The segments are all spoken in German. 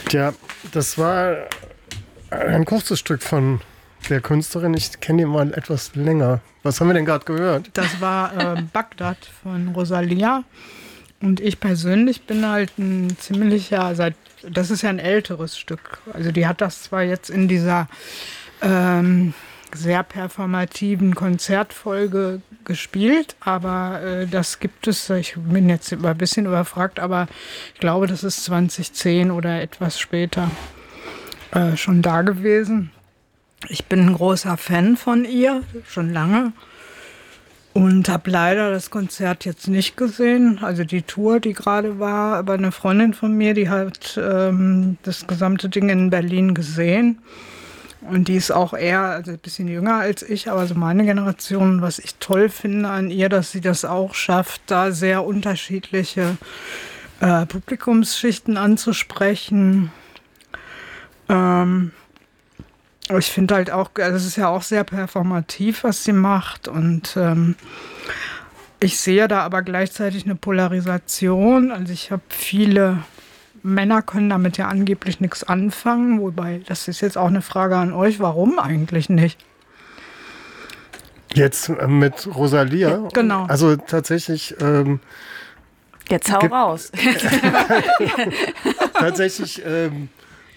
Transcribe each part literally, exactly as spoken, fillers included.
Ja, das war ein kurzes Stück von der Künstlerin. Ich kenne die mal etwas länger. Was haben wir denn gerade gehört? Das war äh, Bagdad von Rosalia. Und ich persönlich bin halt ein ziemlicher, seit, das ist ja ein älteres Stück. Also die hat das zwar jetzt in dieser ähm, sehr performativen Konzertfolge gespielt, aber äh, das gibt es, ich bin jetzt ein bisschen überfragt, aber ich glaube, das ist zwanzig zehn oder etwas später äh, schon da gewesen. Ich bin ein großer Fan von ihr, schon lange. Und habe leider das Konzert jetzt nicht gesehen, also die Tour, die gerade war. Aber eine Freundin von mir, die hat ähm, das gesamte Ding in Berlin gesehen. Und die ist auch eher, also ein bisschen jünger als ich, aber so meine Generation. Was ich toll finde an ihr, dass sie das auch schafft, da sehr unterschiedliche äh, Publikumsschichten anzusprechen. Ähm, Ich finde halt auch, also es ist ja auch sehr performativ, was sie macht. Und ähm, ich sehe da aber gleichzeitig eine Polarisation. Also ich habe viele Männer können damit ja angeblich nichts anfangen. Wobei, das ist jetzt auch eine Frage an euch, warum eigentlich nicht? Jetzt äh, mit Rosalia? Ja, genau. Also tatsächlich... Ähm, Jetzt hau raus. tatsächlich... Ähm,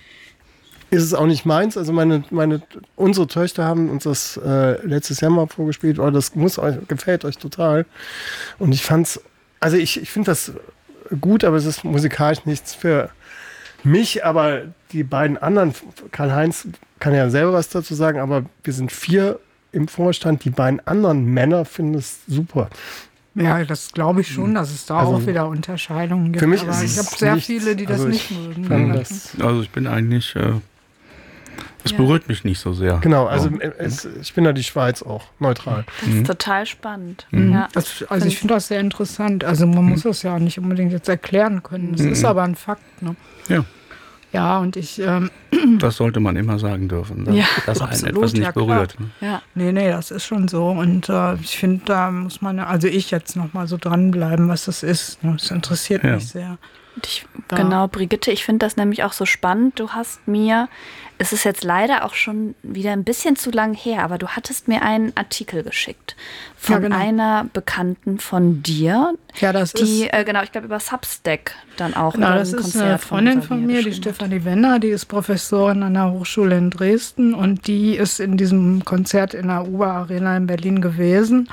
ist es auch nicht meins. Also meine, meine, unsere Töchter haben uns das äh, letztes Jahr mal vorgespielt. Oh, das muss euch, gefällt euch total. Und ich fand's, also ich, ich finde das gut, aber es ist musikalisch nichts für mich. Aber die beiden anderen, Karl-Heinz kann ja selber was dazu sagen, aber wir sind vier im Vorstand. Die beiden anderen Männer finden es super. Ja, das glaube ich schon, dass es da also, auch wieder Unterscheidungen gibt. Für mich aber ist ich es habe sehr nichts, viele, die das also nicht ich mögen. Das also ich bin eigentlich... Äh Es ja. berührt mich nicht so sehr. Genau, also oh. es, ich bin da die Schweiz auch, neutral. Das ist mhm. total spannend. Mhm. Ja. Das, also ich finde das sehr interessant. Also man mhm. muss das ja nicht unbedingt jetzt erklären können. Das mhm. ist aber ein Fakt. Ne? Ja. Ja, und ich... Ähm, das sollte man immer sagen dürfen, dass, ja, dass einen etwas nicht ja, berührt. Ne? Ja. Nee, nee, das ist schon so. Und äh, ich finde, da muss man, also ich jetzt noch mal so dranbleiben, was das ist. Ne? Das interessiert ja. mich sehr. Ich, ja. Genau, Brigitte, ich finde das nämlich auch so spannend. Du hast mir, es ist jetzt leider auch schon wieder ein bisschen zu lang her, aber du hattest mir einen Artikel geschickt von ja, genau. einer Bekannten von dir, ja, das die, ist, äh, genau, ich glaube über Substack dann auch. Genau, das ist eine Freundin von mir, die Stefanie Wenner, die ist Professorin an der Hochschule in Dresden und die ist in diesem Konzert in der U B A Arena in Berlin gewesen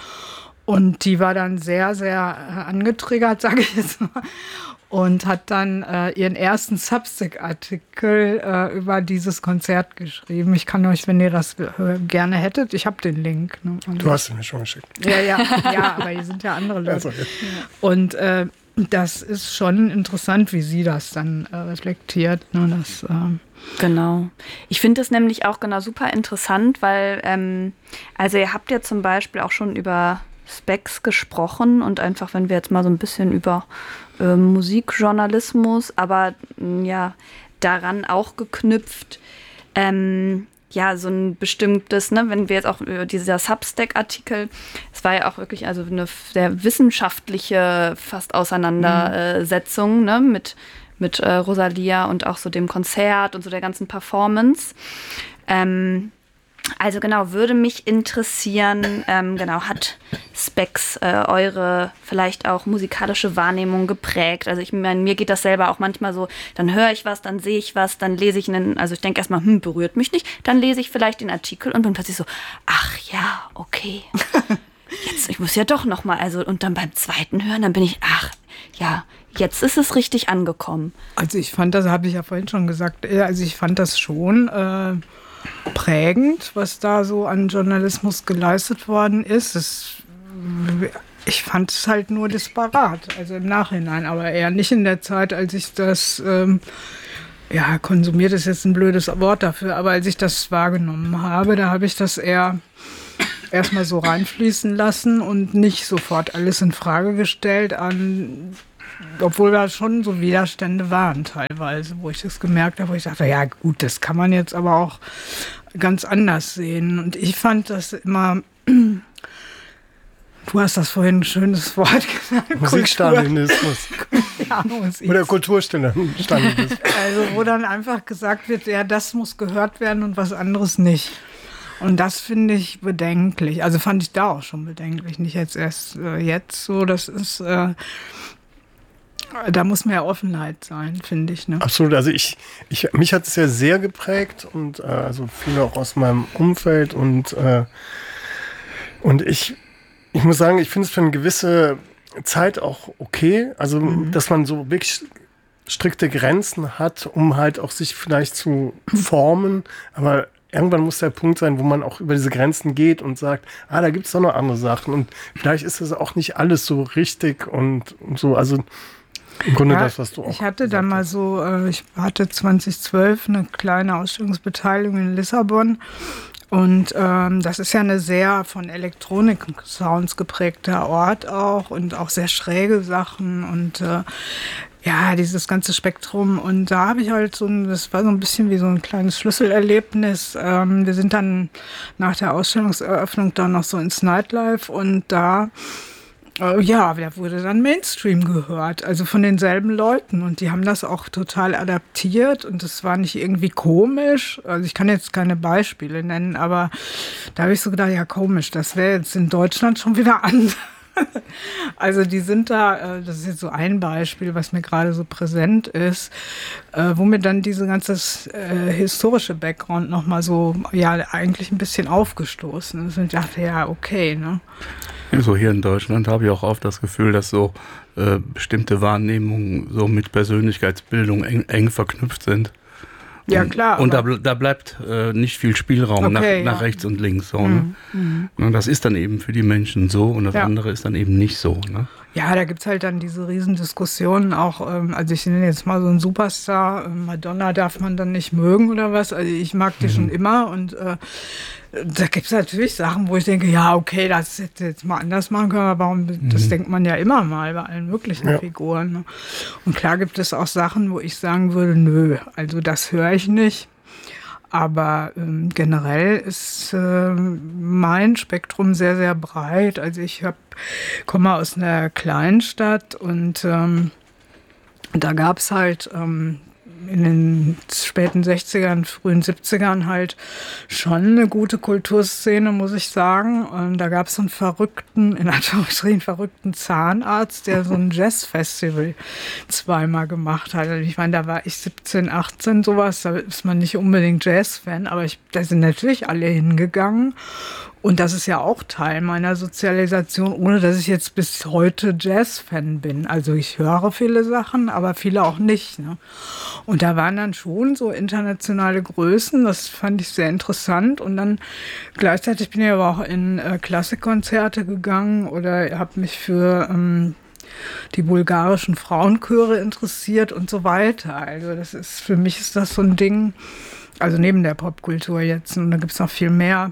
und die war dann sehr, sehr angetriggert, sage ich jetzt mal. Und hat dann äh, ihren ersten Substack-Artikel äh, über dieses Konzert geschrieben. Ich kann euch, wenn ihr das äh, gerne hättet, ich habe den Link. Ne? Du hast ihn mir schon geschickt. Ja, ja, ja, aber hier sind ja andere Leute. Also, ja. Und äh, das ist schon interessant, wie sie das dann äh, reflektiert. Ne? Das, äh Genau. Ich finde das nämlich auch genau super interessant, weil, ähm, also ihr habt ja zum Beispiel auch schon über Spex gesprochen und einfach, wenn wir jetzt mal so ein bisschen über äh, Musikjournalismus, aber ja, daran auch geknüpft, ähm, ja, so ein bestimmtes, ne, wenn wir jetzt auch über dieser Substack-Artikel, es war ja auch wirklich also eine sehr wissenschaftliche fast Auseinandersetzung, mhm. ne, mit, mit äh, Rosalia und auch so dem Konzert und so der ganzen Performance. Ähm, Also genau, würde mich interessieren, ähm, genau, hat Spex äh, eure vielleicht auch musikalische Wahrnehmung geprägt? Also ich meine, mir geht das selber auch manchmal so, dann höre ich was, dann sehe ich was, dann lese ich einen, also ich denke erstmal, hm, berührt mich nicht, dann lese ich vielleicht den Artikel und bin plötzlich so, ach ja, okay, jetzt, ich muss ja doch nochmal, also und dann beim zweiten Hören, dann bin ich, ach ja, jetzt ist es richtig angekommen. Also ich fand das, habe ich ja vorhin schon gesagt, also ich fand das schon... Äh prägend, was da so an Journalismus geleistet worden ist. Es, ich fand es halt nur disparat, also im Nachhinein, aber eher nicht in der Zeit, als ich das, ähm, ja, konsumiert ist jetzt ein blödes Wort dafür, aber als ich das wahrgenommen habe, da habe ich das eher erstmal so reinfließen lassen und nicht sofort alles in Frage gestellt, an obwohl da schon so Widerstände waren teilweise, wo ich das gemerkt habe, wo ich dachte, ja gut, das kann man jetzt aber auch ganz anders sehen. Und ich fand das immer Du hast das vorhin ein schönes Wort gesagt. Musikstalinismus. Ja, Musik. Oder Kulturstalinismus. Also wo dann einfach gesagt wird, ja, das muss gehört werden und was anderes nicht. Und das finde ich bedenklich. Also fand ich da auch schon bedenklich. Nicht jetzt erst äh, jetzt so. Das ist, äh, da muss mehr Offenheit sein, finde ich. Ne? Absolut. Also ich, ich, mich hat es ja sehr geprägt und äh, also viele auch aus meinem Umfeld und äh, und ich Ich muss sagen, ich finde es für eine gewisse Zeit auch okay. Also, mhm. dass man so wirklich strikte Grenzen hat, um halt auch sich vielleicht zu formen. Aber irgendwann muss der Punkt sein, wo man auch über diese Grenzen geht und sagt, ah, da gibt es doch noch andere Sachen. Und vielleicht ist das auch nicht alles so richtig und, und so. Also im Grunde ja, das, was du auch ich hatte dann mal so, äh, ich hatte zwanzig zwölf eine kleine Ausstellungsbeteiligung in Lissabon. Und ähm, das ist ja eine sehr von Elektronik-Sounds geprägter Ort auch und auch sehr schräge Sachen und äh, ja, dieses ganze Spektrum. Und da habe ich halt so, ein, das war so ein bisschen wie so ein kleines Schlüsselerlebnis. Ähm, wir sind dann nach der Ausstellungseröffnung dann noch so ins Nightlife und da ja, der wurde dann Mainstream gehört, also von denselben Leuten. Und die haben das auch total adaptiert und das war nicht irgendwie komisch. Also ich kann jetzt keine Beispiele nennen, aber da habe ich so gedacht, ja komisch, das wäre jetzt in Deutschland schon wieder anders. Also die sind da, das ist jetzt so ein Beispiel, was mir gerade so präsent ist, wo mir dann diese ganze äh, historische Background nochmal so, ja, eigentlich ein bisschen aufgestoßen ist. Und ich dachte, ja, okay, ne? So hier in Deutschland habe ich auch oft das Gefühl, dass so äh, bestimmte Wahrnehmungen so mit Persönlichkeitsbildung eng, eng verknüpft sind. Ja, und, klar. Und da, da bleibt äh, nicht viel Spielraum okay, nach, ja. nach rechts und links. So, ne? Mhm. Und das ist dann eben für die Menschen so und das ja. andere ist dann eben nicht so. Ne? Ja, da gibt es halt dann diese Riesendiskussionen auch, ähm, also ich nenne jetzt mal so einen Superstar, äh, Madonna darf man dann nicht mögen oder was, also ich mag die mhm. schon immer und äh, da gibt es natürlich Sachen, wo ich denke, ja okay, das hätte jetzt mal anders machen können, aber warum, mhm. das denkt man ja immer mal bei allen möglichen ja. Figuren. Ne? Und klar gibt es auch Sachen, wo ich sagen würde, nö, also das höre ich nicht. Aber ähm, generell ist äh, mein Spektrum sehr, sehr breit. Also ich hab, komme aus einer Kleinstadt und ähm, da gab es halt ähm, in den späten sechzigern, frühen siebzigern halt schon eine gute Kulturszene, muss ich sagen. Und da gab es so einen verrückten, in Anführungsstrichen verrückten Zahnarzt, der so ein Jazzfestival zweimal gemacht hat. Also ich meine, da war ich siebzehn, achtzehn, sowas, da ist man nicht unbedingt Jazz-Fan, aber ich, da sind natürlich alle hingegangen. Und das ist ja auch Teil meiner Sozialisation, ohne dass ich jetzt bis heute Jazz-Fan bin. Also ich höre viele Sachen, aber viele auch nicht. Ne? Und da waren dann schon so internationale Größen, das fand ich sehr interessant. Und dann gleichzeitig bin ich aber auch in äh, Klassikkonzerte gegangen oder habe mich für ähm, die bulgarischen Frauenchöre interessiert und so weiter. Also das ist, für mich ist das so ein Ding, also neben der Popkultur jetzt, und da gibt es noch viel mehr.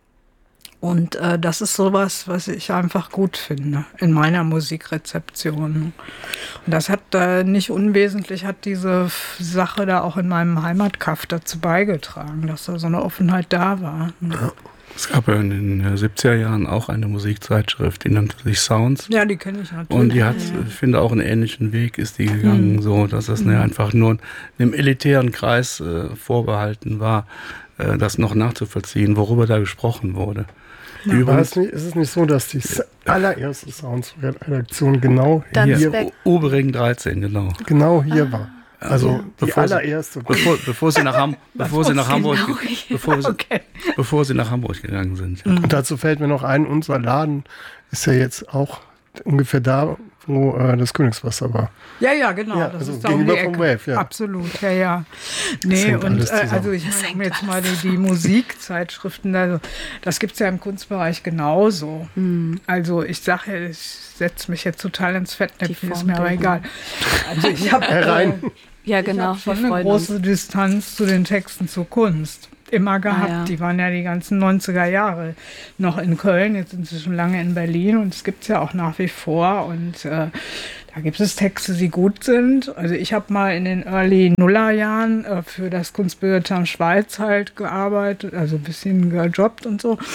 Und äh, das ist sowas, was ich einfach gut finde in meiner Musikrezeption. Und das hat äh, nicht unwesentlich, hat diese Sache da auch in meinem Heimatkaff dazu beigetragen, dass da so eine Offenheit da war. Ja. Es gab ja in den siebziger Jahren auch eine Musikzeitschrift, die nannte sich Sounds. Ja, die kenne ich natürlich. Und die hat, ja. ich finde, auch einen ähnlichen Weg ist die gegangen, mhm. so dass es mhm. ne, einfach nur einem elitären Kreis äh, vorbehalten war, äh, das noch nachzuvollziehen, worüber da gesprochen wurde. Ja. Übrigens, ist, nicht, ist es nicht so, dass die allererste Sounds-Redaktion genau Dann hier, Obering dreizehn, genau. Genau hier ah. war. Also ja. die bevor allererste. Sie, bevor, bevor sie nach, Ham, bevor sie nach Hamburg, genau. bevor, sie, okay. bevor sie nach Hamburg gegangen sind. Ja. Und dazu fällt mir noch ein, unser Laden ist ja jetzt auch ungefähr da, wo äh, das Königswasser war. Ja, ja, genau. Ja, das also ist da um die Ecke. Wave, ja. Absolut, ja, ja. Nee, und äh, also ich meine jetzt mal die, die Musikzeitschriften, also, das gibt es ja im Kunstbereich genauso. Mhm. Also ich sage ja, ich setze mich jetzt total ins Fettnäpfchen, ist mir aber egal. Also ich habe äh, ja, genau, ich hab schon eine große uns. Distanz zu den Texten zur Kunst. Immer gehabt. Ah, ja. Die waren ja die ganzen neunziger Jahre noch in Köln, jetzt sind sie schon lange in Berlin und es gibt es ja auch nach wie vor und äh, da gibt es Texte, die gut sind. Also ich habe mal in den Early Nullerjahren äh, für das Kunstbürgertag Schweiz halt gearbeitet, also ein bisschen gejobbt und so.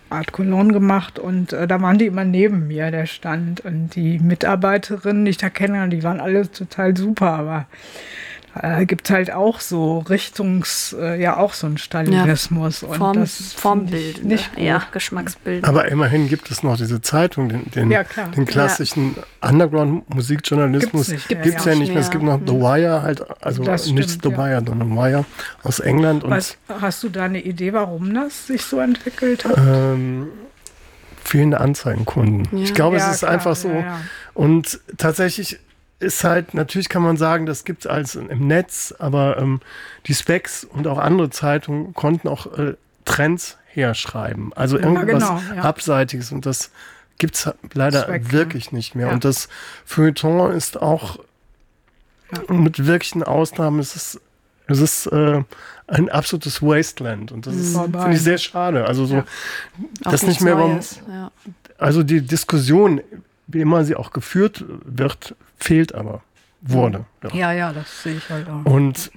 Art Cologne gemacht und äh, da waren die immer neben mir, der Stand. Und die Mitarbeiterinnen, die ich da kenne, die waren alle total super, aber äh, gibt es halt auch so Richtungs, äh, ja auch so einen Stalinismus. Ja, und Form, das Formbild, nicht gut. Ja, Geschmacksbild. Aber immerhin gibt es noch diese Zeitung, den, den, Ja, klar. den klassischen Underground-Musikjournalismus. Gibt's nicht Gibt mehr, es ja. ja nicht mehr. Es gibt noch The Wire, halt, also Das nicht stimmt, The ja. Wire, sondern Wire aus England. Und Was, hast du da eine Idee, warum das sich so entwickelt hat? ähm, fehlende Anzeigenkunden. Ja. Ich glaube, Ja, es ist klar, einfach so. ja, ja. Und tatsächlich ist halt, natürlich kann man sagen, das gibt es als im Netz, aber ähm, die Specs und auch andere Zeitungen konnten auch äh, Trends herschreiben. Also Ja, irgendwas genau, ja. Abseitiges, und das gibt es leider Zweck, ne? wirklich nicht mehr. Ja. Und das Feuilleton ist auch Ja. mit wirklichen Ausnahmen, es ist, es ist äh, ein absolutes Wasteland, und das ist, Vorbei. finde ich, sehr schade. Also so, Ja. Auch das nicht nichts mehr beim, Neues, ja. also die Diskussion, wie immer sie auch geführt wird, fehlt aber, wurde. Ja. Ja, ja, das sehe ich halt auch. Und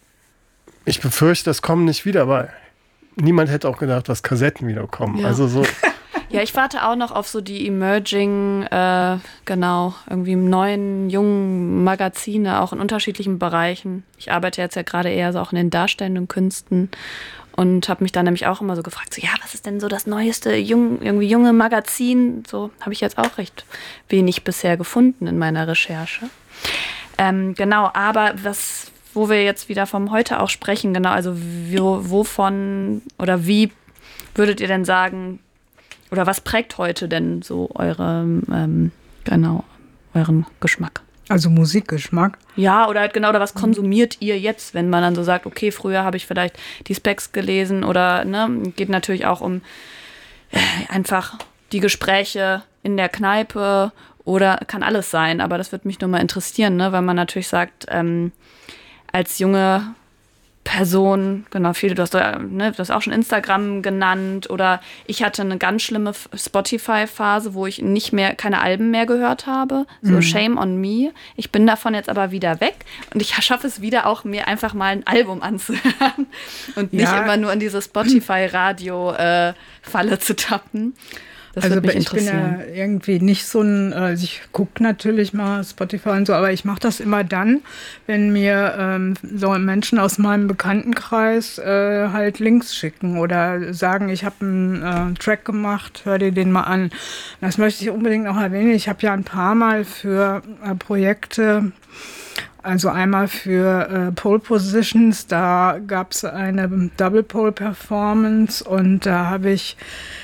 ich befürchte, das kommt nicht wieder, aber niemand hätte auch gedacht, dass Kassetten wiederkommen. Ja. Also so, Ja, ich warte auch noch auf so die Emerging, äh, genau, irgendwie neuen, jungen Magazine, auch in unterschiedlichen Bereichen. Ich arbeite jetzt ja gerade eher so auch in den darstellenden Künsten und habe mich dann nämlich auch immer so gefragt, so, ja, was ist denn so das neueste, jung, irgendwie junge Magazin? So habe ich jetzt auch recht wenig bisher gefunden in meiner Recherche. Ähm, genau, aber was, wo wir jetzt wieder vom Heute auch sprechen, genau, also wo, wovon oder wie würdet ihr denn sagen, oder was prägt heute denn so eure, ähm, genau, euren Geschmack? Also Musikgeschmack. Ja, oder halt genau, oder was konsumiert ihr jetzt, wenn man dann so sagt, okay, früher habe ich vielleicht die Specs gelesen oder, ne, geht natürlich auch um äh, einfach die Gespräche in der Kneipe oder kann alles sein, aber das würde mich nur mal interessieren, ne, weil man natürlich sagt, ähm, als junge Person, genau, viele, du hast, ne, du hast auch schon Instagram genannt, oder ich hatte eine ganz schlimme Spotify-Phase, wo ich nicht mehr, keine Alben mehr gehört habe, so mhm. Shame on me. Ich bin davon jetzt aber wieder weg und ich schaffe es wieder auch, mir einfach mal ein Album anzuhören und nicht Ja. immer nur in diese Spotify-Radio-Falle äh, zu tappen. Das Also würde mich ich bin interessieren. ja irgendwie nicht so ein, also ich gucke natürlich mal Spotify und so, aber ich mache das immer dann, wenn mir ähm, so Menschen aus meinem Bekanntenkreis äh, halt Links schicken oder sagen, ich habe einen äh, Track gemacht, hör dir den mal an. Das möchte ich unbedingt noch erwähnen. Ich habe ja ein paar Mal für äh, Projekte, also einmal für äh, Pole Positions, da gab es eine Double Pole Performance und da habe ich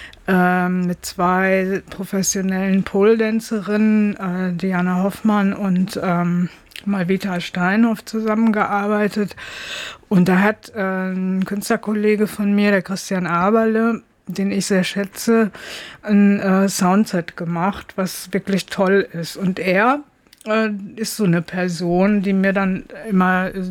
Ähm, mit zwei professionellen Pole-Dancerinnen, äh, Diana Hoffmann und ähm, Malvita Steinhoff, zusammengearbeitet. Und da hat äh, ein Künstlerkollege von mir, der Christian Aberle, den ich sehr schätze, ein äh, Soundset gemacht, was wirklich toll ist. Und er äh, ist so eine Person, die mir dann immer, äh,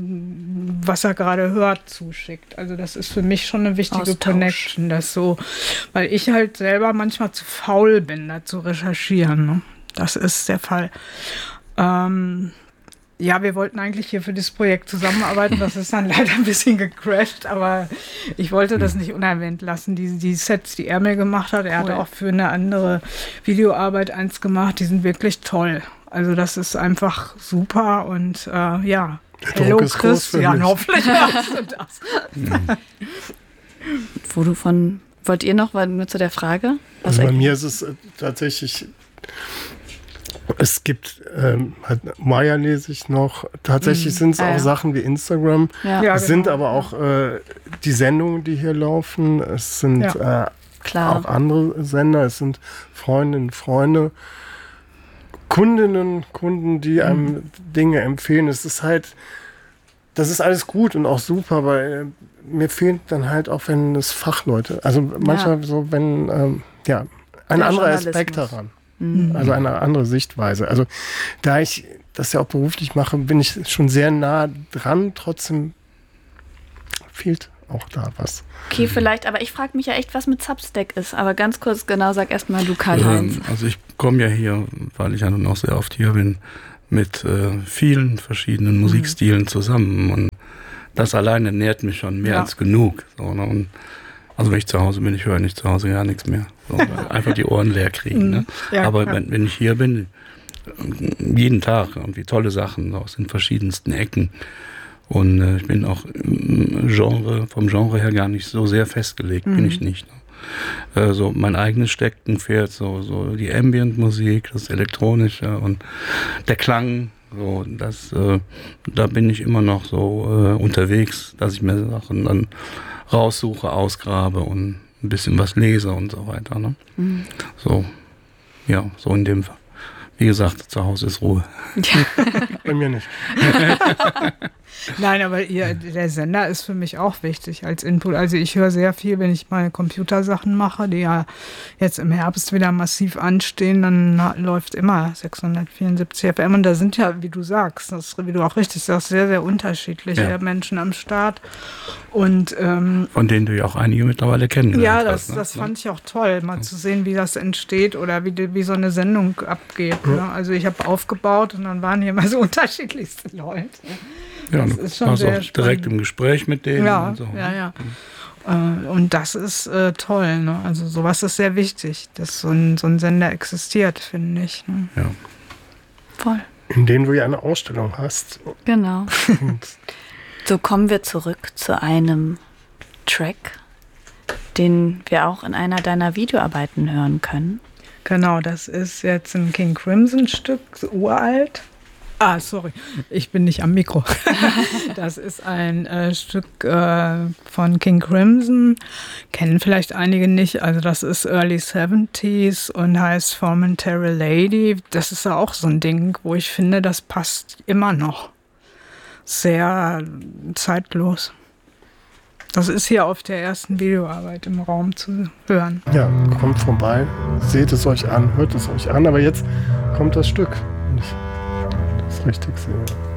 was er gerade hört, zuschickt. Also das ist für mich schon eine wichtige Austausch. Connection, das so, weil ich halt selber manchmal zu faul bin, da zu recherchieren. Ne? Das ist der Fall. Ähm, ja, wir wollten eigentlich hier für das Projekt zusammenarbeiten, das ist dann leider ein bisschen gecrashed, aber ich wollte das nicht unerwähnt lassen. Die, die Sets, die er mir gemacht hat, er Cool. hat auch für eine andere Videoarbeit eins gemacht, die sind wirklich toll. Also das ist einfach super und äh, ja, Der hello Druck ist groß für Christian, mich. hoffentlich hörst du das. Wo du von, wollt ihr noch, weil nur zu der Frage? Was also bei eigentlich- mir ist es äh, tatsächlich, es gibt, ähm, halt, Maya lese ich noch, tatsächlich sind es Ah, auch ja. Sachen wie Instagram, Ja, Ja, es sind genau. aber auch äh, die Sendungen, die hier laufen, es sind äh, klar. auch andere Sender, es sind Freundinnen, Freunde, Kundinnen, Kunden, die einem Dinge empfehlen. Es ist halt, das ist alles gut und auch super, weil äh, mir fehlt dann halt auch, wenn es Fachleute, also manchmal so, wenn, ähm, ja, ein Der anderer Aspekt Journalismus. daran. Mhm. Also eine andere Sichtweise. Also da ich das ja auch beruflich mache, bin ich schon sehr nah dran, trotzdem fehlt auch da was. Okay, vielleicht, aber ich frage mich ja echt, was mit Substack ist. Aber ganz kurz, genau, sag erstmal du, Karl-Heinz. Ähm, also ich komme ja hier, weil ich ja nun auch sehr oft hier bin, mit äh, vielen verschiedenen Musikstilen zusammen. Und das alleine nährt mich schon mehr Ja. als genug. So, ne? Und Also wenn ich zu Hause bin, ich höre nicht zu Hause gar nichts mehr. So, einfach die Ohren leer kriegen. Ne? Ja, Aber klar. wenn, wenn ich hier bin, jeden Tag irgendwie tolle Sachen aus den verschiedensten Ecken. Und äh, ich bin auch im Genre, vom Genre her gar nicht so sehr festgelegt, mhm. bin ich nicht. Ne? Äh, so mein eigenes Steckenpferd, so, so die Ambient-Musik, das Elektronische und der Klang. So, das, äh, da bin ich immer noch so äh, unterwegs, dass ich mir Sachen dann raussuche, ausgrabe und ein bisschen was lese und so weiter. Ne? Mhm. So, ja, so in dem Fall. Wie gesagt, zu Hause ist Ruhe. Ja. Bei mir nicht. Nein, aber ihr, der Sender ist für mich auch wichtig als Input. Also ich höre sehr viel, wenn ich meine Computersachen mache, die ja jetzt im Herbst wieder massiv anstehen, dann na, läuft immer sechshundertvierundsiebzig F M. Und da sind ja, wie du sagst, das, wie du auch richtig sagst, sehr, sehr unterschiedliche ja. Menschen am Start. Und, ähm, von denen du ja auch einige mittlerweile kennengelernt ja, das, hast. Ne? das fand ich auch toll, mal ja. zu sehen, wie das entsteht oder wie, wie so eine Sendung abgeht. Ja. Ne? Also ich habe aufgebaut und dann waren hier mal so unterschiedlichste Leute. Ja, das du ist schon warst sehr auch spannend. direkt im Gespräch mit denen. Ja, und so. ja, ja. Mhm. Und das ist äh, toll. Ne? Also sowas ist sehr wichtig, dass so ein, so ein Sender existiert, finde ich. Ne? Ja. Voll. In denen du ja eine Ausstellung hast. Genau. So kommen wir zurück zu einem Track, den wir auch in einer deiner Videoarbeiten hören können. Genau, das ist jetzt ein King Crimson Stück, uralt. Ah, sorry, ich bin nicht am Mikro. Das ist ein äh, Stück äh, von King Crimson, kennen vielleicht einige nicht. Also das ist Early seventies und heißt Formentary Lady. Das ist ja auch so ein Ding, wo ich finde, das passt immer noch. Sehr zeitlos. Das ist hier auf der ersten Videoarbeit im Raum zu hören. Ja, kommt vorbei, seht es euch an, hört es euch an, aber jetzt kommt das Stück. Und ich das richtig sehe.